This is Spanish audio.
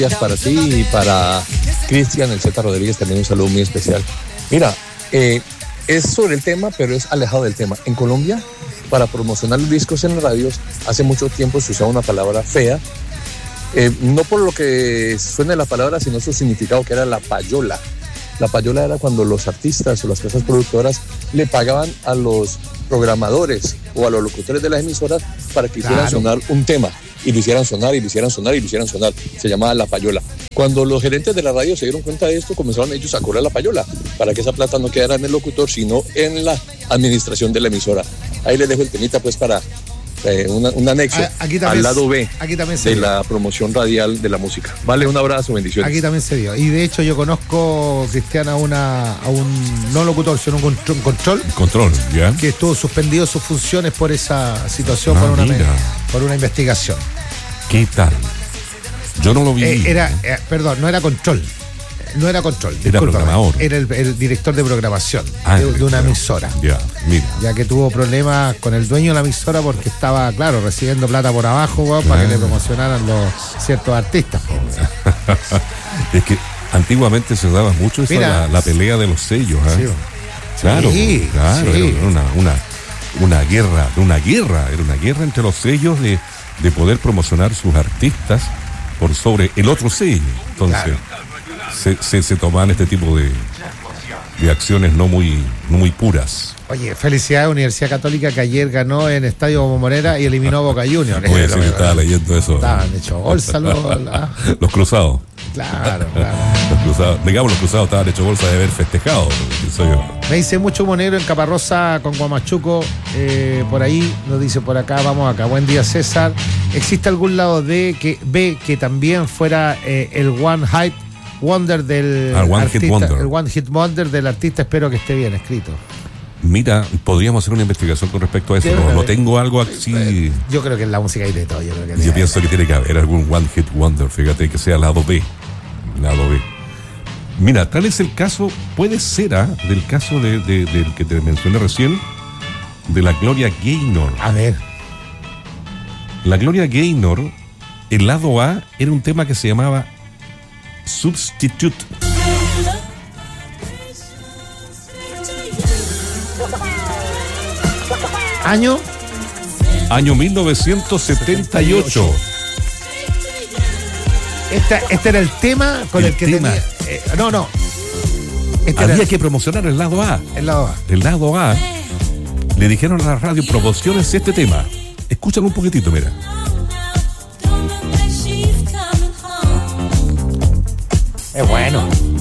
Para ti y para Cristian, el Z Rodríguez, también un saludo muy especial. Mira, es sobre el tema, pero es alejado del tema. En Colombia, para promocionar los discos en radios, hace mucho tiempo se usaba una palabra fea, no por lo que suena la palabra, sino su significado, que era la payola. La payola era cuando los artistas o las casas productoras le pagaban a los programadores o a los locutores de las emisoras para que hicieran sonar un tema. Y lo hicieran sonar, y lo hicieran sonar, y lo hicieran sonar. Se llamaba la payola. Cuando los gerentes de la radio se dieron cuenta de esto, comenzaron ellos a cobrar la payola, para que esa plata no quedara en el locutor, sino en la administración de la emisora. Ahí les dejo el temita, pues, para un anexo al lado B de la promoción radial de la música. Vale, un abrazo, bendiciones. Aquí también se dio. Y de hecho yo conozco, Cristian, a un no locutor, sino un control, ¿ya? Que estuvo suspendido sus funciones por esa situación, por una investigación. ¿Qué tal? Yo no lo vi. Perdón, no era control. No era control, era programador. Era el director de programación de una emisora. Ya, mira. Ya que tuvo problemas con el dueño de la emisora porque estaba, claro, recibiendo plata por abajo, para que le promocionaran ciertos artistas. Es que antiguamente se daba mucho la pelea de los sellos. Sí. Claro, sí. Era una guerra entre los sellos de poder promocionar sus artistas por sobre el otro sello. Entonces, se toman este tipo de acciones no muy puras. Oye, felicidades a Universidad Católica, que ayer ganó en Estadio Bombonera y eliminó a Boca Juniors. Oye, sí, estaba leyendo eso. Estaban hechos bolsa los cruzados. Claro. Los cruzados estaban hechos bolsa de haber festejado. Me dice mucho humo negro en Caparrosa con Guamachuco. Por ahí, nos dice por acá, vamos acá. Buen día, César. ¿Existe algún lado que también fuera el One Hit Wonder del artista? El One Hit Wonder del artista, espero que esté bien escrito. Mira, podríamos hacer una investigación con respecto a eso. No tengo algo así. Yo creo que en la música hay de todo. Yo pienso que tiene que haber algún One Hit Wonder, fíjate, que sea lado B. Mira, tal es el caso, puede ser del caso del que te mencioné recién, de la Gloria Gaynor. A ver. La Gloria Gaynor, el lado A era un tema que se llamaba Substitute. Año 1978. Este era el tema con el que tenía. Había que promocionar el lado A. El lado A. Le dijeron a la radio, promociones este tema. Escúchalo un poquitito, mira. Es bueno.